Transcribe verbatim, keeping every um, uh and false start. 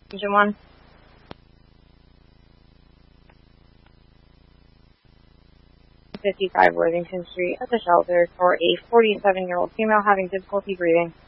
Engine one. fifty-five Worthington Street at the shelter for a forty-seven-year-old female having difficulty breathing.